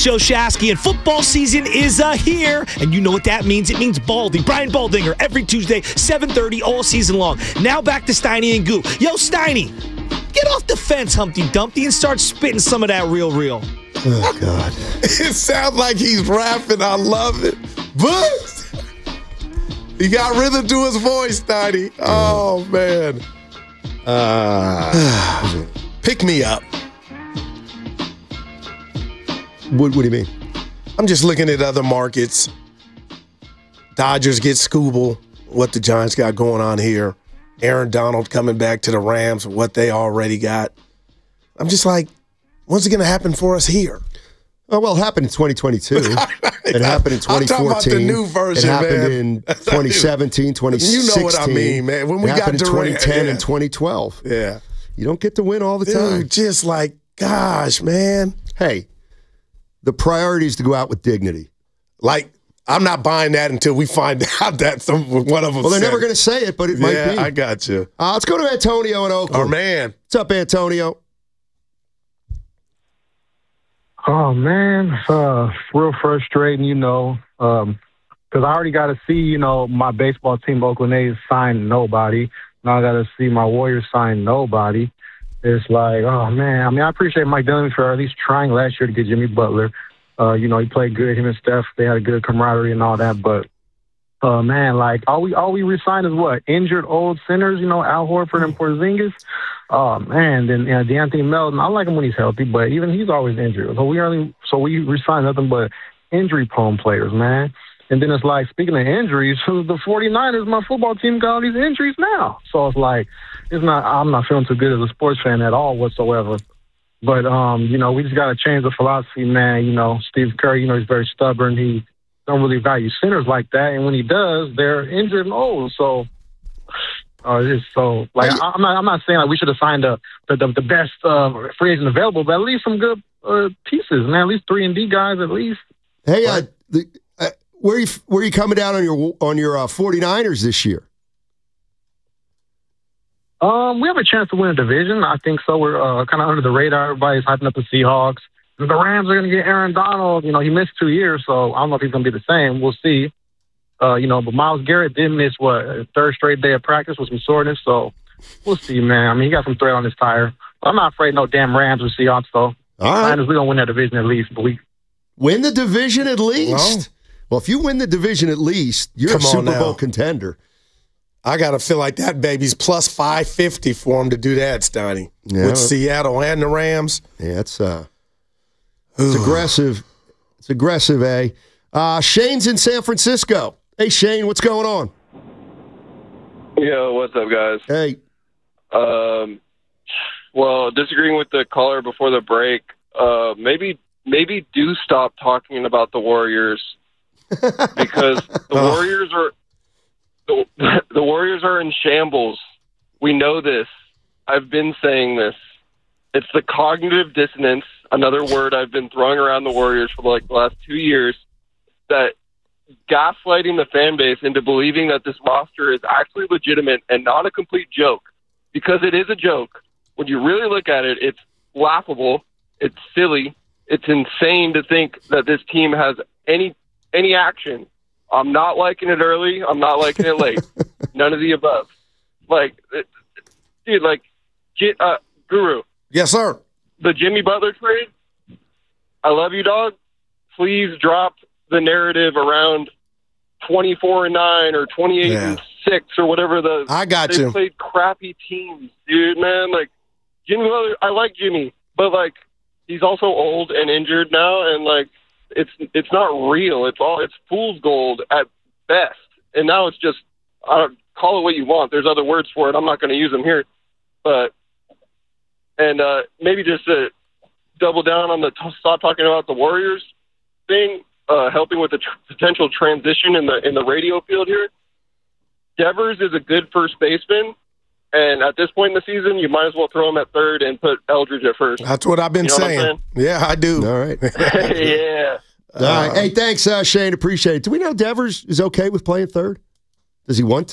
Joe Shasky, and football season is here. And you know what that means. It means Baldy, Brian Baldinger, every Tuesday, 7:30, all season long. Now back to Steiny and Goo. Yo, Steiny, get off the fence, Humpty Dumpty, and start spitting some of that real. Oh, God. It sounds like he's rapping. I love it. But he got rhythm to his voice, Steiny. Oh, man. Pick me up. What do you mean? I'm just looking at other markets. Dodgers get Scooble, what the Giants got going on here. Aaron Donald coming back to the Rams, what they already got. I'm just like, when's it going to happen for us here? Oh, well, it happened in 2022. It happened in 2014. I'm talking about the new version, it happened man. in 2017, 2016. You know what I mean, man. When we it happened got in 2010 yeah. and 2012. Yeah. You don't get to win all the time. Dude, just like, gosh, man. Hey, the priority is to go out with dignity. Like, I'm not buying that until we find out that one of them Well, they're said never going to say it, but it might be. Yeah, I got you. Let's go to Antonio in Oakland. Our man. What's up, Antonio? Oh, man, real frustrating, because I already got to see, my baseball team, Oakland A's, sign nobody. Now I got to see my Warriors sign nobody. It's like, oh, man. I mean, I appreciate Mike Dunleavy for at least trying last year to get Jimmy Butler. He played good, him and Steph. They had a good camaraderie and all that. But, man, like, all we re-signed is what? Injured old centers, Al Horford and Porzingis. Oh, man. Then DeAnthony Melton, I like him when he's healthy, but even he's always injured. So we re-signed nothing but injury-prone players, man. And then it's like, speaking of injuries, the 49ers, my football team, got all these injuries now. So it's like, I'm not feeling too good as a sports fan at all whatsoever. But, we just got to change the philosophy, man. Steve Kerr, he's very stubborn. He don't really value centers like that. And when he does, they're injured and old. So, I'm not saying like we should have signed the best free agent available, but at least some good pieces, man. At least 3-and-D guys, at least. Hey, where are you coming down on your 49ers this year? We have a chance to win a division. I think so. We're kind of under the radar. Everybody's hyping up the Seahawks. The Rams are going to get Aaron Donald. He missed 2 years, so I don't know if he's going to be the same. We'll see. But Myles Garrett did miss, third straight day of practice with some soreness, so we'll see, man. I mean, he got some thread on his tire. But I'm not afraid of no damn Rams or Seahawks, though. All right. We're going to win that division at least. But win the division at least? Well, if you win the division at least, you're a Super Bowl contender. I got to feel like that baby's plus 550 for him to do that, Steiny. Yeah. With Seattle and the Rams. Yeah, it's aggressive. It's aggressive, eh? Shane's in San Francisco. Hey, Shane, what's going on? Yo, what's up, guys? Hey. Well, disagreeing with the caller before the break, maybe do stop talking about the Warriors because the Warriors are in shambles. We know this. I've been saying this. It's the cognitive dissonance, another word I've been throwing around the Warriors for the last 2 years, that gaslighting the fan base into believing that this roster is actually legitimate and not a complete joke, because it is a joke. When you really look at it, it's laughable, it's silly, it's insane to think that this team has any action. I'm not liking it early, I'm not liking it late. None of the above. Guru. Yes, sir. The Jimmy Butler trade, I love you, dog. Please drop the narrative around 24-9 or 28-6 or whatever I got they you. played crappy teams, dude, man. Jimmy Butler, I like Jimmy, but he's also old and injured now, and it's not real. It's fool's gold at best. And now it's just call it what you want. There's other words for it. I'm not going to use them here, but maybe just to double down on stop talking about the Warriors thing. Helping with the potential transition in the radio field here. Devers is a good first baseman, and at this point in the season, you might as well throw him at third and put Eldridge at first. That's what I've been saying. Yeah, I do. All right. Yeah. All right. Hey, thanks, Shane. Appreciate it. Do we know Devers is okay with playing third? Does he want